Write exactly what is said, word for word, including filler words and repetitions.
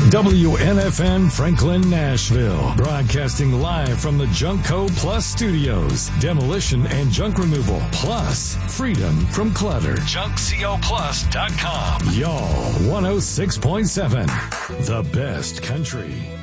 W N F N Franklin, Nashville. Broadcasting live from the Junkco Plus studios. Demolition and junk removal. Plus, freedom from clutter. junk co plus dot com. Y'all, one oh six point seven. The best country.